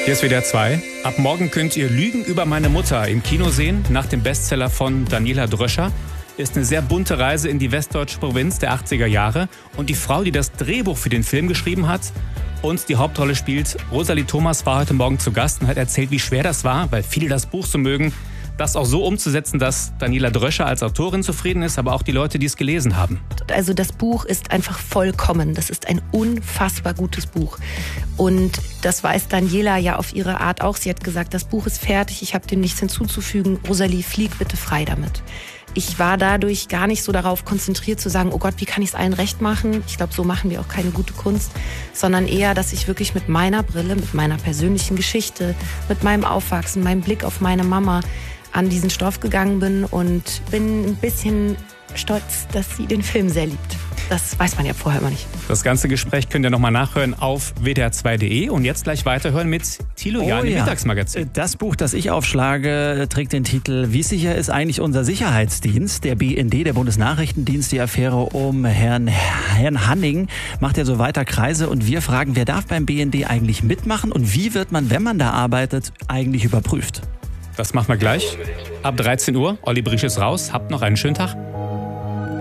Hier ist WDR 2. Ab morgen könnt ihr Lügen über meine Mutter im Kino sehen, nach dem Bestseller von Daniela Dröscher. Ist eine sehr bunte Reise in die westdeutsche Provinz der 80er Jahre. Und die Frau, die das Drehbuch für den Film geschrieben hat und die Hauptrolle spielt, Rosalie Thomas, war heute Morgen zu Gast und hat erzählt, wie schwer das war, weil viele das Buch so mögen, das auch so umzusetzen, dass Daniela Dröscher als Autorin zufrieden ist, aber auch die Leute, die es gelesen haben. Also das Buch ist einfach vollkommen. Das ist ein unfassbar gutes Buch. Und das weiß Daniela ja auf ihre Art auch. Sie hat gesagt, das Buch ist fertig, ich habe dem nichts hinzuzufügen. Rosalie, flieg bitte frei damit. Ich war dadurch gar nicht so darauf konzentriert zu sagen, oh Gott, wie kann ich es allen recht machen? Ich glaube, so machen wir auch keine gute Kunst. Sondern eher, dass ich wirklich mit meiner Brille, mit meiner persönlichen Geschichte, mit meinem Aufwachsen, meinem Blick auf meine Mama an diesen Stoff gegangen bin und bin ein bisschen stolz, dass sie den Film sehr liebt. Das weiß man ja vorher immer nicht. Das ganze Gespräch könnt ihr nochmal nachhören auf wdr2.de und jetzt gleich weiterhören mit Thilo Jahn im Mittagsmagazin. Das Buch, das ich aufschlage, trägt den Titel Wie sicher ist eigentlich unser Sicherheitsdienst? Der BND, der Bundesnachrichtendienst, die Affäre um Herrn Hanning macht ja so weiter Kreise und wir fragen, wer darf beim BND eigentlich mitmachen und wie wird man, wenn man da arbeitet, eigentlich überprüft? Das machen wir gleich. Ab 13 Uhr. Olli Briesch ist raus. Habt noch einen schönen Tag.